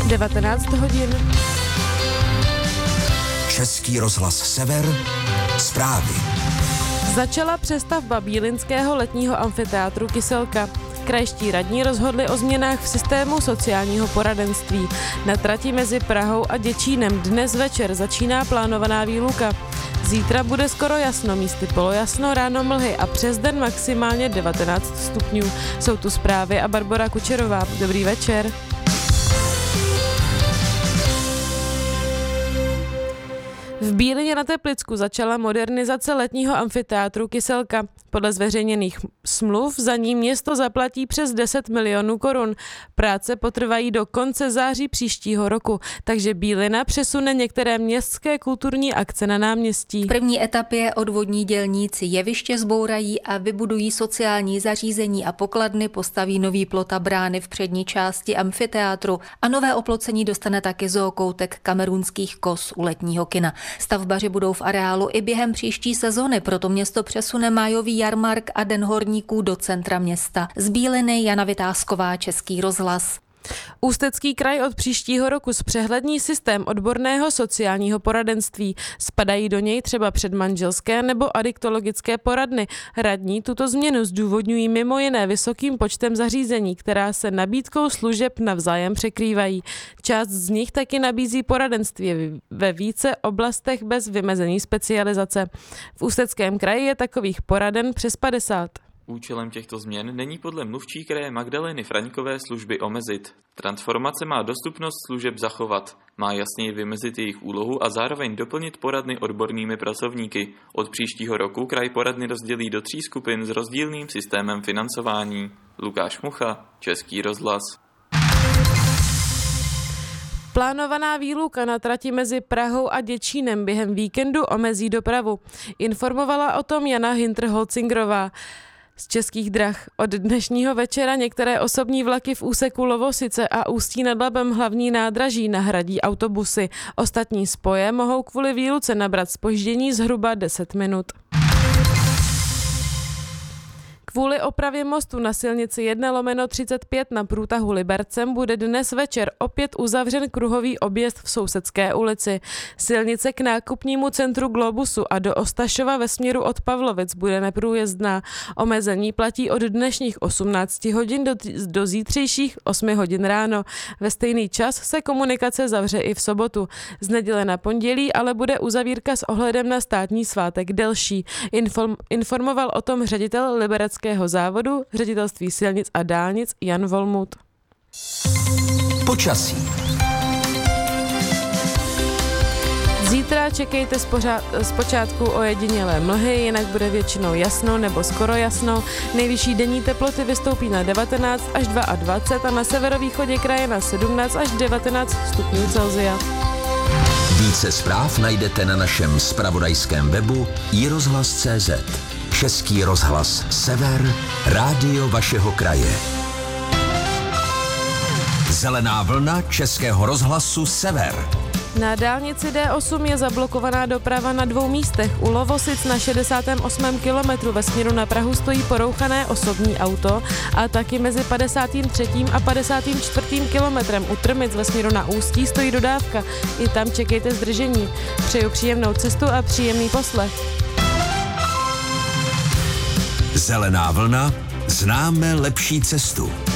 19 hodin. Český rozhlas Sever, zprávy. Začala přestavba bílinského letního amfiteátru Kyselka. Krajští radní rozhodli o změnách v systému sociálního poradenství. Na trati mezi Prahou a Děčínem dnes večer začíná plánovaná výluka. Zítra bude skoro jasno, místy polojasno, ráno mlhy a přes den maximálně 19 stupňů. Jsou tu zprávy a Barbora Kučerová. Dobrý večer. V Bílině na Teplicku začala modernizace letního amfiteátru Kyselka. Podle zveřejněných smluv za ní město zaplatí přes 10 milionů korun. Práce potrvají do konce září příštího roku, takže Bílina přesune některé městské kulturní akce na náměstí. V první etapě odvodní dělníci jeviště zbourají a vybudují sociální zařízení a pokladny, postaví nový plot a brány v přední části amfiteátru a nové oplocení dostane taky zookoutek kamerunských koz u letního kina. Stavbaři budou v areálu i během příští sezony, proto město přesune májový jarmark a Den horníků do centra města. Z Bíliny Jana Vytázková, Český rozhlas. Ústecký kraj od příštího roku zpřehlední systém odborného sociálního poradenství. Spadají do něj třeba předmanželské nebo adiktologické poradny. Radní tuto změnu zdůvodňují mimo jiné vysokým počtem zařízení, která se nabídkou služeb navzájem překrývají. Část z nich taky nabízí poradenství ve více oblastech bez vymezení specializace. V Ústeckém kraji je takových poraden přes 50. Účelem těchto změn není podle mluvčí kraje Magdaleny Fraňkové služby omezit. Transformace má dostupnost služeb zachovat, má jasněji vymezit jejich úlohu a zároveň doplnit poradny odbornými pracovníky. Od příštího roku kraj poradny rozdělí do 3 skupin s rozdílným systémem financování. Lukáš Mucha, Český rozhlas. Plánovaná výluka na trati mezi Prahou a Děčínem během víkendu omezí dopravu. Informovala o tom Jana Hinter-Holcingrová z Českých drah. Od dnešního večera některé osobní vlaky v úseku Lovosice a Ústí nad Labem hlavní nádraží nahradí autobusy. Ostatní spoje mohou kvůli výluce nabrat zpoždění zhruba 10 minut. Kvůli opravě mostu na silnici 1/35 na průtahu Libercem bude dnes večer opět uzavřen kruhový objezd v Sousedské ulici. Silnice k nákupnímu centru Globusu a do Ostašova ve směru od Pavlovic bude neprůjezdná. Omezení platí od dnešních 18 hodin do zítřejších 8 hodin ráno. Ve stejný čas se komunikace zavře i v sobotu. Z neděle na pondělí ale bude uzavírka s ohledem na státní svátek delší. Informoval o tom ředitel Libereckého závodu, ředitelství silnic a dálnic Jan Volmut. Počasí. Zítra čekejte zpočátku ojedinělé mlhy, jinak bude většinou jasno nebo skoro jasno. Nejvyšší denní teploty vystoupí na 19 až 22 a na severovýchodě kraje na 17 až 19 stupňů Celsia. Více zpráv najdete na našem zpravodajském webu iRozhlas.cz. Český rozhlas Sever, rádio vašeho kraje. Zelená vlna Českého rozhlasu Sever. Na dálnici D8 je zablokovaná doprava na 2 místech. U Lovosic na 68. kilometru ve směru na Prahu stojí porouchané osobní auto a taky mezi 53. a 54. kilometrem u Trmic ve směru na Ústí stojí dodávka. I tam čekejte zdržení. Přeju příjemnou cestu a příjemný poslech. Zelená vlna, známe lepší cestu.